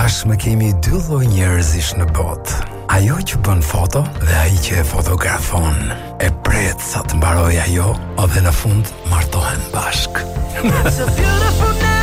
Tashmë kemi dy lloj njerëzish në botë. Ajo që bën foto dhe ai që e fotografon. E pret sa të mbaroj ajo, edhe në fund martohen bashk. It's a beautiful night.